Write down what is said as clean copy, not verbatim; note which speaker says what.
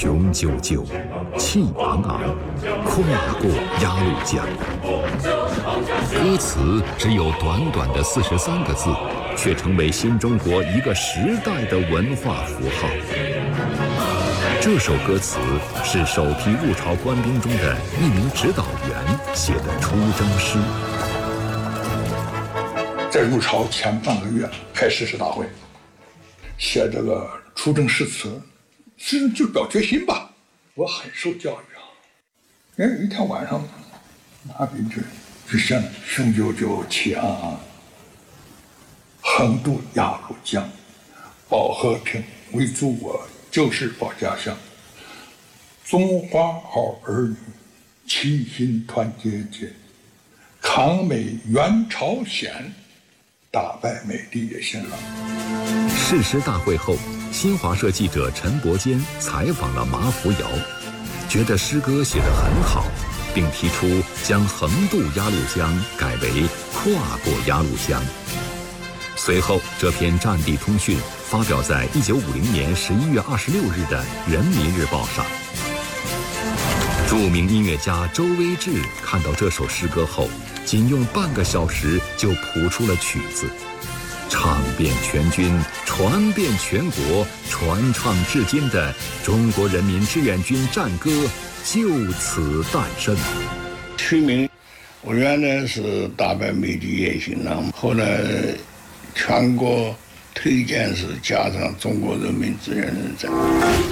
Speaker 1: 雄赳赳，气昂昂，跨过鸭绿江。歌词只有短短的43个字，却成为新中国一个时代的文化符号。这首歌词是首批入朝官兵中的一名指导员写的出征诗。
Speaker 2: 在入朝前半个月开誓师大会，写这个出征诗词，实际上就表决心吧。我很受教育啊。有一天晚上，拿笔就写了雄赳赳，气昂昂，横渡鸭绿江，保和平，为祖国，就是保家乡。中华好儿女，齐心团结结，抗美援朝鲜，打败美帝也先郎。
Speaker 1: 誓师大会后，新华社记者陈伯坚采访了马福尧，觉得诗歌写得很好，并提出将横渡鸭绿江改为跨过鸭绿江。随后，这篇战地通讯发表在1950年11月26日的《人民日报》上。著名音乐家周威志看到这首诗歌后，仅用半个小时就谱出了曲子，唱遍全军，传遍全国，传唱至今的中国人民志愿军战歌就此诞生。
Speaker 3: 曲名我原来是打败美帝也行郎，后来全国推荐是加上中国人民志愿人战。